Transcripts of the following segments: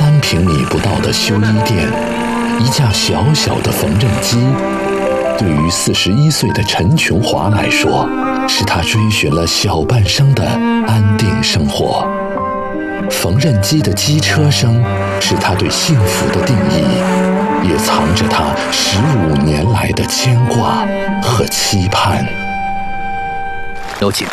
3平米不到的修衣店，一架小小的缝纫机，对于41岁的陈琼华来说，是他追寻了小半生的安定生活。缝纫机的机车声是他对幸福的定义，也藏着他15年来的牵挂和期盼。 有请。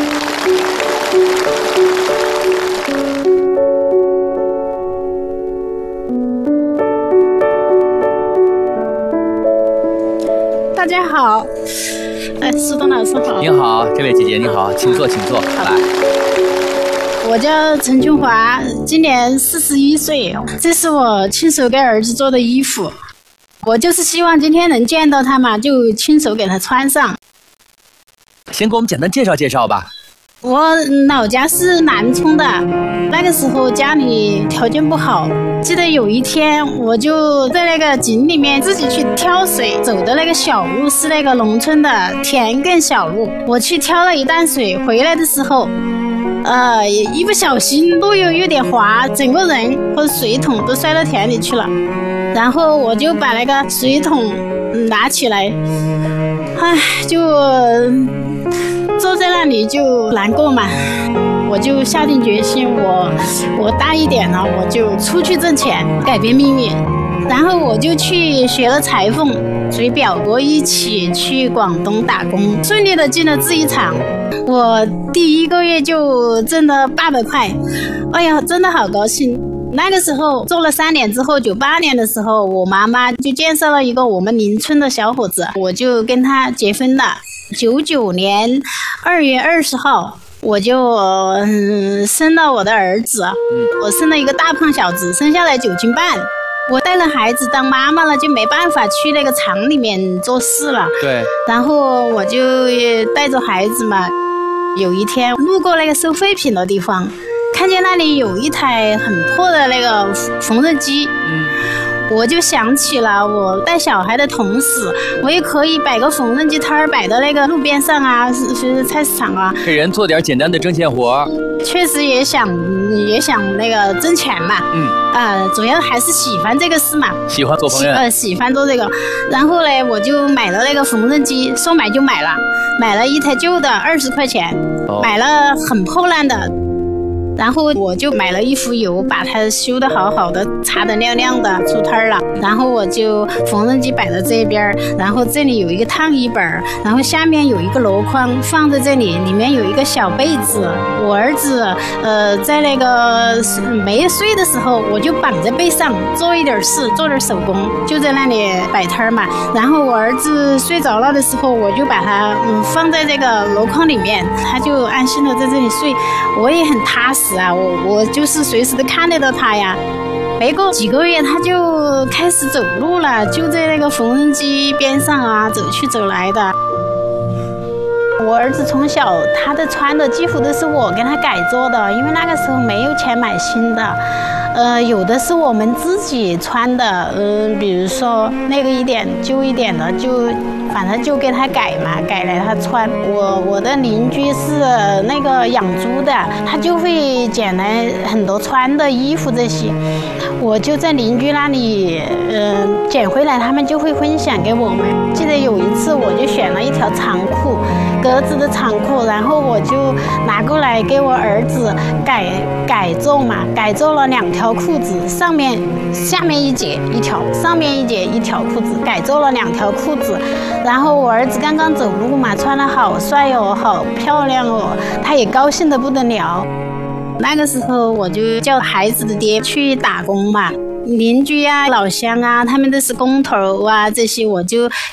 大家好，苏东老师好。 您好，这位姐姐您好，请坐，请坐。来， 我叫陈琼华，今年41岁，这是我亲手给儿子做的衣服。我就是希望今天能见到他嘛，就亲手给他穿上。 先给我们简单介绍介绍吧。 我老家是南充的，那个时候家里条件不好，记得有一天我就在那个井里面自己去挑水，走的那个小路是那个农村的田埂小路，我去挑了一担水，回来的时候一不小心路又有点滑，整个人和水桶都摔到田里去了，然后我就把那个水桶拿起来，就坐在那里就难过嘛，我就下定决心，我大一点了，我就出去挣钱，改变命运。然后我就去学了裁缝，随表哥一起去广东打工，顺利的进了制衣厂。我第1个月就挣了800块，哎呀，真的好高兴。那个时候做了3年之后，98年的时候，我妈妈就介绍了一个我们邻村的小伙子，我就跟他结婚了。99年2月20号，我就生了我的儿子，我生了一个大胖小子，生下来9斤半。我带了孩子当妈妈了，就没办法去那个厂里面做事了。 对。 然后我就带着孩子嘛，有一天路过那个收废品的地方，看见那里有一台很破的那个缝纫机。我就想起了我带小孩的同时，我也可以摆个缝纫机摊儿，摆到那个路边上啊，是菜市场啊， 给人做点简单的针线活。 确实也想那个挣钱嘛。主要还是喜欢这个事嘛， 喜欢做缝纫， 喜欢做这个。然后呢，我就买了那个缝纫机，说买就买了，买了一台旧的20块钱，买了很破烂的。然后我就买了一壶油，把它修得好好的，擦得亮亮的，出摊了。然后我就缝纫机摆到这边，然后这里有一个烫衣板，然后下面有一个箩筐放在这里，里面有一个小被子。我儿子在那个没睡的时候，我就绑在背上做一点事，做点手工，就在那里摆摊嘛。然后我儿子睡着了的时候，我就把他放在这个箩筐里面，他就安心的在这里睡，我也很踏实。我就是随时都看得到他呀。没过几个月他就开始走路了，就在那个缝纫机边上啊，走去走来的。我儿子从小他的穿的几乎都是我给他改做的，因为那个时候没有钱买新的，有的是我们自己穿的，比如说那个一点旧一点的，就反正就给他改嘛，改来他穿。我的邻居是那个养猪的，他就会捡来很多穿的衣服这些，我就在邻居那里捡回来，他们就会分享给我们。记得有一次我就选了一条长裤，格子的长裤，然后我就拿过来给我儿子改做嘛，改做了2条裤子，下面一截一条，上面一截一条裤子，改做了2条裤子。然后我儿子刚刚走路嘛，穿得好帅哦，好漂亮哦，他也高兴得不得了。那个时候我就叫孩子的爹去打工嘛，邻居啊、老乡啊，他们都是工头啊，这些我就